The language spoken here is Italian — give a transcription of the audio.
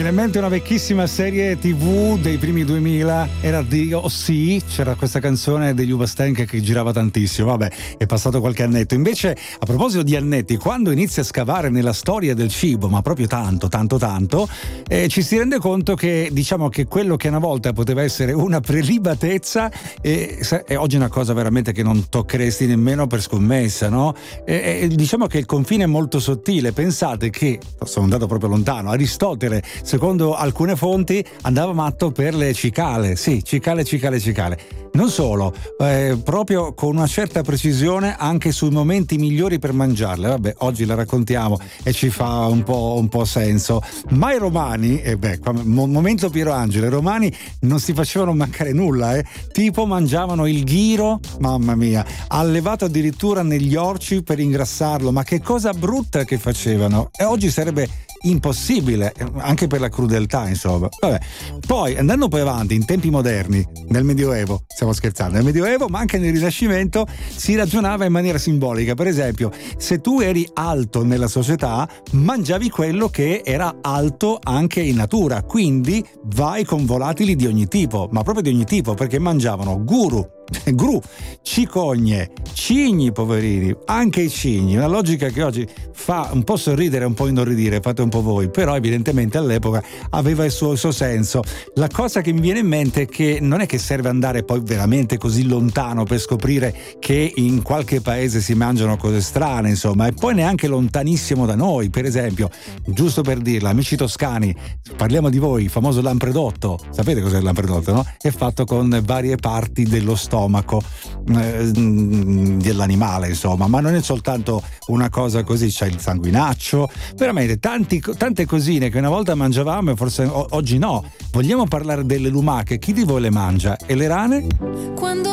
in mente una vecchissima serie TV dei primi 2000, era di sì, c'era questa canzone degli Ubastank che girava tantissimo. Vabbè, è passato qualche annetto. Invece, a proposito di annetti, quando inizi a scavare nella storia del cibo, ma proprio tanto, ci si rende conto che, diciamo, che quello che una volta poteva essere una prelibatezza è oggi una cosa veramente che non toccheresti nemmeno per scommessa, no? Diciamo che il confine è molto sottile. Pensate che, sono andato proprio lontano, Aristotele, secondo alcune fonti, andava matto per le cicale. Sì, cicale. Non solo, proprio con una certa precisione anche sui momenti migliori per mangiarle. Vabbè, oggi la raccontiamo e ci fa un po' senso. Ma i romani, momento Piero Angelo, i romani non si facevano mancare nulla, tipo mangiavano il ghiro, mamma mia, allevato addirittura negli orci per ingrassarlo. Ma che cosa brutta che facevano! E oggi sarebbe impossibile, anche per la crudeltà, insomma. Vabbè. Poi, andando poi avanti, in tempi moderni, nel Medioevo, stiamo scherzando, nel Medioevo, ma anche nel Rinascimento, si ragionava in maniera simbolica. Per esempio, se tu eri alto nella società, mangiavi quello che era alto anche in natura, quindi vai con volatili di ogni tipo, ma proprio di ogni tipo, perché mangiavano gru, cicogne, cigni, poverini, anche i cigni. Una logica che oggi fa un po' sorridere, un po' inorridire, fate un po' voi, però evidentemente all'epoca aveva il suo senso. La cosa che mi viene in mente è che non è che serve andare poi veramente così lontano per scoprire che in qualche paese si mangiano cose strane, insomma, e poi neanche lontanissimo da noi. Per esempio, giusto per dirla, amici toscani, parliamo di voi, il famoso lampredotto. Sapete cos'è il lampredotto, no? È fatto con varie parti dello stomaco dell'animale, insomma, ma non è soltanto una cosa così, c'è il sanguinaccio, veramente tante cosine che una volta mangiavamo e forse oggi no. Vogliamo parlare delle lumache? Chi di voi le mangia? E le rane? Quando